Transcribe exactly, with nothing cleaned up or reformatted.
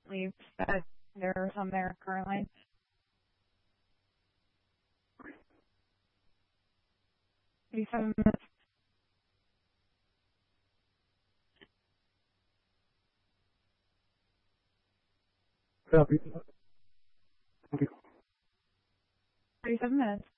leave that there's on there currently. thirty-seven minutes. Copy. Thank you. thirty-seven minutes.